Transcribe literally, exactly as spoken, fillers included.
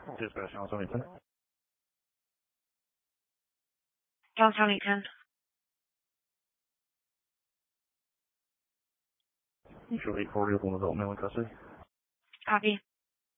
Dispatch, Allen Tony ten. Allen Tony ten. Show eight forty with one adult male in custody. Copy.